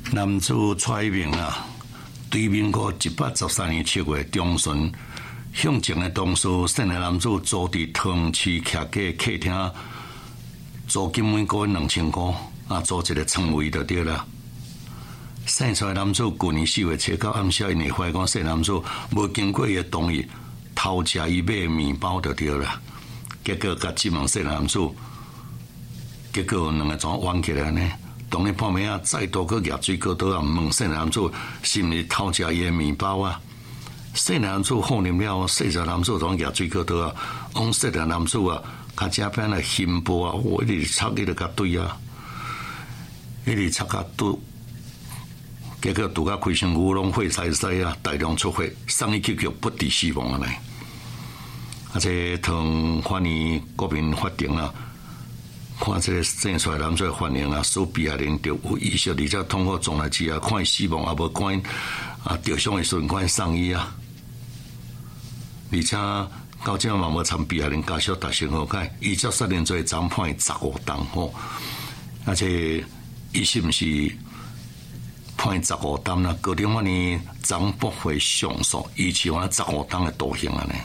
男子蔡明啊，对民国113年7月中旬，向前的同事姓的男子租伫桃园市徛街客厅，租金每个月2000块，啊，租一个床位就对了。生出来男子去年4月7到暗时，因为怀疑讲姓男子无经过伊的同意，偷食伊买的面包就对了。结果甲质问姓男子，结果两个怎冤起来呢？当日破暝啊，再度去举水果刀啊，问姓男子是毋是偷食伊的面包啊？姓男子放任了，细仔男子总举水果刀啊，往细仔男子啊，较正边来胸部啊，一直插伊就甲对啊，一直插甲对。结果拄甲开身乌龙血塞塞啊，大量出血，送医急救不治死亡啊！呢，啊，这同法院国民法庭啊，看这个生出来男子的反应啊，所被害人就有意识，而且通过状态之下，看伊死亡也无关啊，受伤的时阵看送医啊，而且到即嘛无参被害人家属达成和解，依照杀人罪总判15档吼，而且伊是毋是？判15档啦，高等法院总驳回上诉，依照我15档的徒刑啊呢。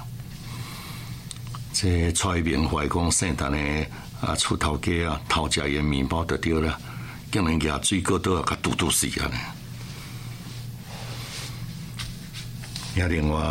这蔡明怀讲姓陈的啊，厝头家啊，偷食伊面包就对了，竟然举水果刀啊，甲嘟死啊呢。也另外，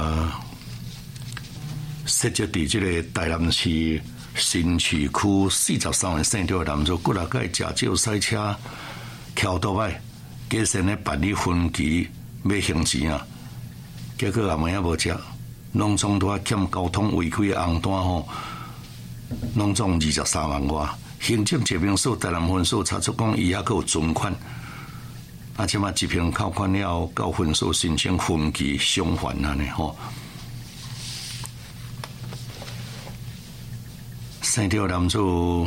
涉及伫这个台南市新市区43岁姓赵的男子，过来甲驾照赛车桥倒摆。加先咧办理分期要还钱啊，结果也没无食，拢总拄啊欠交通违规的红单吼，拢总23万外。行政执行署台南分署查出讲，伊还佫有存款，啊，即马一平扣款了，到分署申请分期偿还安尼吼。姓赵男子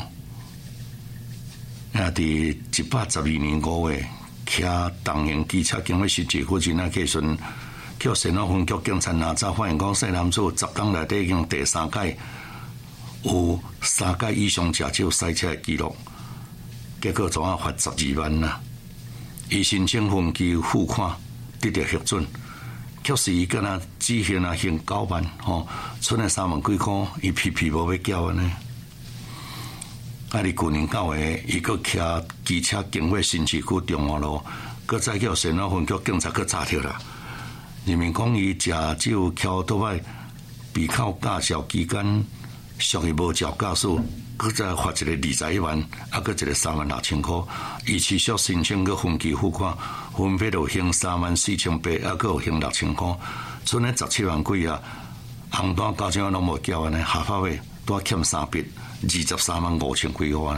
啊，伫112年5月。骑重型机车经过实际附近啊，去时阵，叫新安分局警察查查，发现讲姓男子10档内底已经第3届有3届以上驾照赛车的记录，结果总啊罚12万啦。伊申请分期付款得到核准，却是伊敢若只限啊还9万吼，剩的3万几块，伊皮无要缴安尼。啊！伫去年9月，伊佫骑机车经过新市区中华路，佫再叫新安分局警察佫查着啦。人民讲伊驾照桥倒摆被扣驾照期间，属于无照驾驶，佫再罚一个21万，啊，佫一个3万6千块。伊持续申请佫分期付款，分别就还3万4800，啊，佫有还6千块，剩的17万几啊。红单交钱拢无缴安尼，下发费都欠3笔。23万5千几块。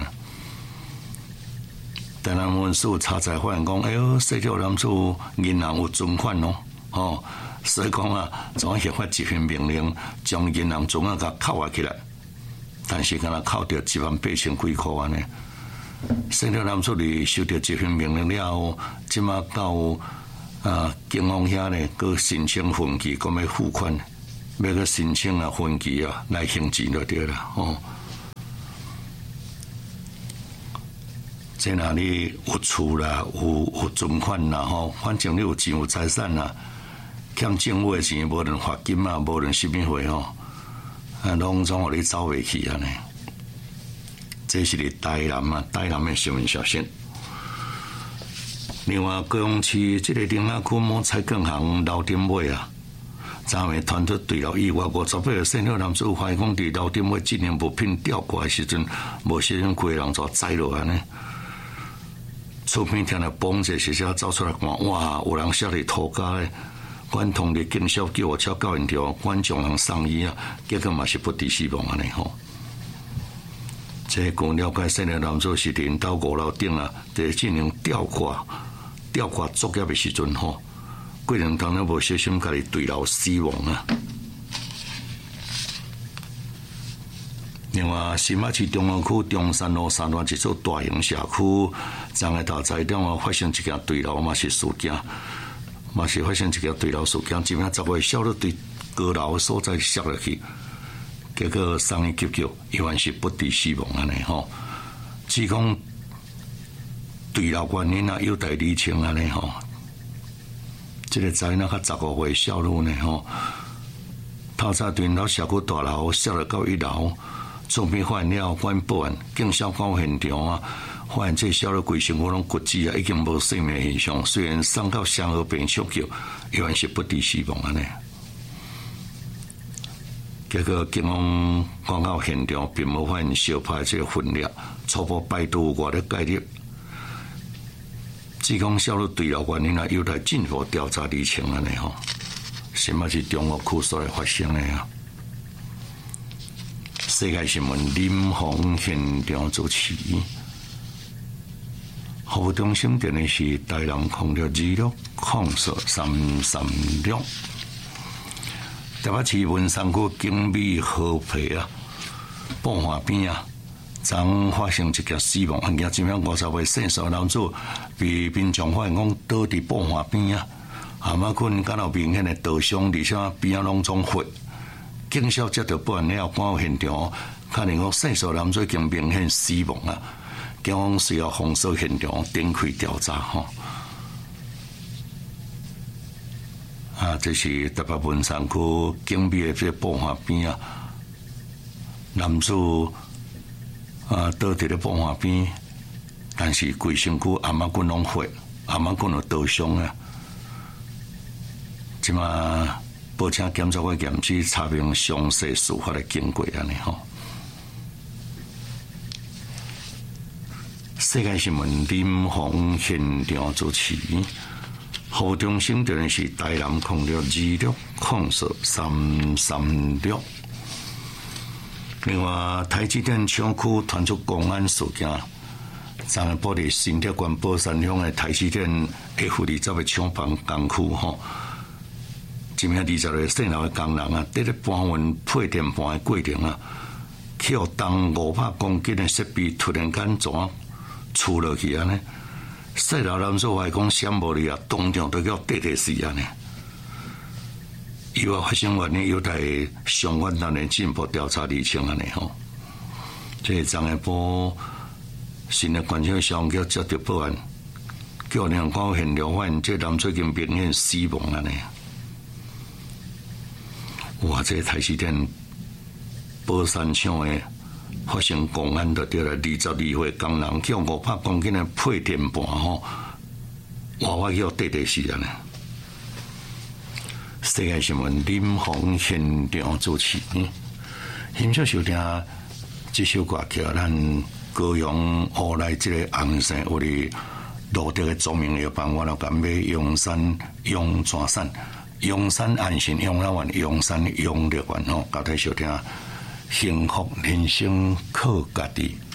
台南分署查查发现讲，哎呦，细条男子银行有存款哦，吼，所以讲啊，总要发一份命令，将银行存款甲扣下起来，但是敢若扣掉18000几块安尼。细条男子哩收到这份命令了后，即马到警方遐呢，佮申请分期，佮要付款，要佮申请啊分期啊来还钱就对了，哦。在哪里有厝啦，有存款啦，吼，反正你有钱有财产啦，欠政府的钱，无论罚金啊，无论什么货吼，啊，拢总互你走袂去安尼。这是伫台南啊，台南的新闻消息。另外，高雄市这个林雅区某菜梗行楼顶尾啊，昨暝传出坠楼意外，58岁姓廖男子怀疑讲伫楼顶尾进行物品吊挂的时阵，无小心规人就栽落安尼。厝边听到嘣一声声走出来看，哇！有人摔伫涂骹咧，管通的警消救护车到现场，管将人送医啊，结果嘛是不治死亡安尼吼。这据了解，姓廖男子是伫因兜5楼顶啊，在进行吊挂作业的时阵吼，过程当中无小心家己坠楼死亡啊。另外，新北市中央区中山路3段一座大型社区，昨日大早点发生一件坠楼嘛是事件，嘛是发生一件坠楼事件，一名10岁小女对高楼的所在摔落去，结果送医急救，依然是不治死亡安尼吼。指讲对老原因啊，有待厘清安尼吼。这个灾难较15岁小女呢吼，透早对老社区大楼烧了到1楼，总编发现了管保安警消到现场啊，发现这小女规身躯拢骨折啊，已经无生命现象。虽然送到湘河病急救，依然是不治死亡安尼。结果警方赶到现场，并无发现小派这个分裂，初步排除外的概率。指控小女对了原因啊，有待进一步调查厘清安尼吼。什么是中国区所发生的啊？世界新闻林鸿现场主持，服务中心电的是台南06060336。台北市文山区景美河皮啊，半华边啊，昨发生一件死亡案件，今年50岁姓邵男子被民众发现讲倒伫半华边啊，阿妈困感到明显的刀伤，而且边仔拢总血。警消接到报案了，赶到现场，看见讲姓邵男子已经明显死亡啊，警方需要封锁现场，展开调查吼。啊，这是台北文山区景美的这半华边啊，男子倒伫咧半华边，但是规身躯阿妈棍拢血，阿妈棍有刀伤啊。即马报请检察官验尸查明详细事发的经过安尼吼。世界新闻林鸿现场主持。服务中心电是台南06260336。另外，台积电厂区传出公安事件，昨日报伫新竹县宝山乡的台积电 F20的厂房工区吼，一名20岁姓刘的工人啊，伫咧搬运配电盘的过程啊，去有重500公斤的设备突然间怎出落去安尼？细老男子话讲闪无哩啊，当场都叫地死安尼。伊话发生原因有待相关单位进一步调查厘清安尼吼。这昨下晡新的关乡消防局接到报案，叫人到现场发现这男子已经明显死亡安尼。哇！这台积电宝山厂的发生公安就对了，22岁工人叫500公斤的配电盘吼，哇！叫地死安尼。世界新闻林鸿现场主持，欣赏收听这首歌曲，咱高雄后来这个红线有哩路德的著名乐班，我老感买阳山阳泉山。阳山安心养老院，阳山养乐园吼，交替收听，幸福人生靠家己。